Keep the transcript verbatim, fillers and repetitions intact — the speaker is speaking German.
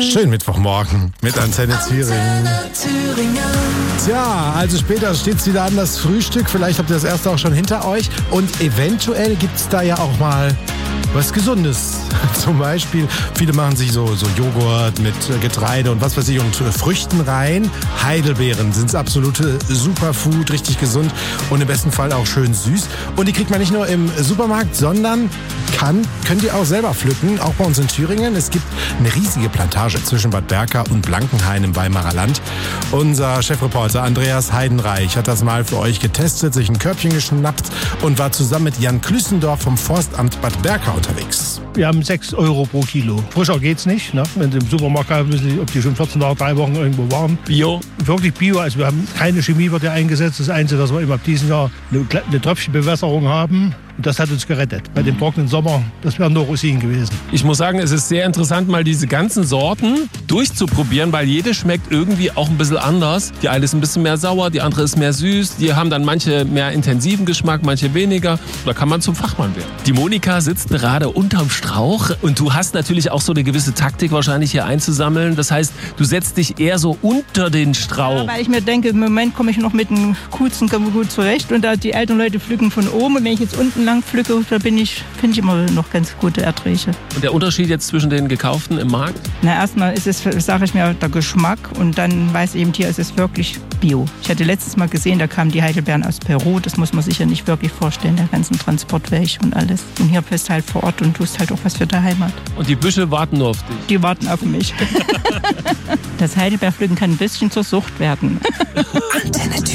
Schönen Mittwochmorgen mit Antenne Thüringen. Tja, also später steht es wieder an, das Frühstück. Vielleicht habt ihr das erste auch schon hinter euch. Und eventuell gibt es da ja auch mal was Gesundes. Zum Beispiel, viele machen sich so, so Joghurt mit Getreide und was weiß ich und Früchten rein. Heidelbeeren sind das absolute Superfood, richtig gesund und im besten Fall auch schön süß. Und die kriegt man nicht nur im Supermarkt, sondern kann, könnt ihr auch selber pflücken, auch bei uns in Thüringen. Es gibt eine riesige Plantage zwischen Bad Berka und Blankenhain im Weimarer Land. Unser Chefreporter Andreas Heidenreich hat das mal für euch getestet, sich ein Körbchen geschnappt und war zusammen mit Jan Klüssendorf vom Forstamt Bad Berka unterwegs. Wir haben sechs Euro pro Kilo. Frischer geht's nicht. Ne? Wenn Sie im Supermarkt kaufen, wissen Sie, ob die schon vierzehn Tage, drei Wochen irgendwo waren. Bio? Wirklich Bio. Also wir haben keine Chemie wird ja eingesetzt. Das Einzige, dass wir eben ab diesem Jahr eine, eine Tröpfchenbewässerung haben. Und das hat uns gerettet. Bei dem trockenen Sommer, das wären nur Rosinen gewesen. Ich muss sagen, es ist sehr interessant, mal diese ganzen Sorten durchzuprobieren, weil jede schmeckt irgendwie auch ein bisschen anders. Die eine ist ein bisschen mehr sauer, die andere ist mehr süß. Die haben dann manche mehr intensiven Geschmack, manche weniger. Da kann man zum Fachmann werden. Die Monika sitzt gerade unterm Strauch und du hast natürlich auch so eine gewisse Taktik wahrscheinlich hier einzusammeln. Das heißt, du setzt dich eher so unter den Strauch. Ja, weil ich mir denke, im Moment komme ich noch mit den Kuzen gut zurecht und da die alten Leute pflücken von oben und wenn ich jetzt unten lang pflücke, da bin ich, finde ich immer noch ganz gute Erträge. Und der Unterschied jetzt zwischen den gekauften im Markt? Na, erstmal ist es, sage ich mir, der Geschmack und dann weiß eben hier, ist es wirklich Bio. Ich hatte letztes Mal gesehen, da kamen die Heidelbeeren aus Peru, das muss man sich ja nicht wirklich vorstellen, der ganzen Transportweg und alles. Und hier bist halt vor Ort und tust halt auch was für die Heimat. Und die Büsche warten nur auf dich? Die warten auf mich. Das Heidelbeerpflücken kann ein bisschen zur Sucht werden. Antenne